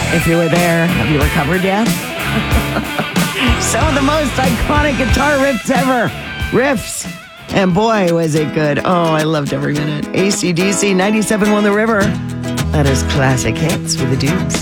If you were there, have you recovered yet? Some of the most iconic guitar riffs ever. Riffs. And boy, was it good. Oh, I loved every minute. AC/DC 97 won the river. That is classic hits with the Dukes.